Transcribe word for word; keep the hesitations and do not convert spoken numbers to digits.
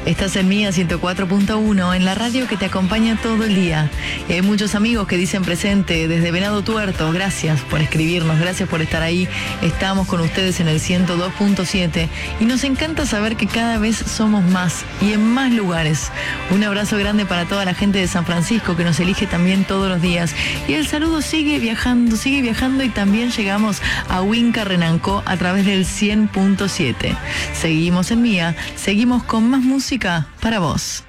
Estás en Mía ciento cuatro punto uno, en la radio que te acompaña todo el día. Y hay muchos amigos que dicen presente desde Venado Tuerto. Gracias por escribirnos, gracias por estar ahí. Estamos con ustedes en el ciento dos punto siete y nos encanta saber que cada vez somos más y en más lugares. Un abrazo grande para toda la gente de San Francisco que nos elige también todos los días. Y el saludo sigue viajando, sigue viajando y también llegamos a Huinca Renancó a través del cien punto siete. Seguimos en Mía, seguimos con más música para vos.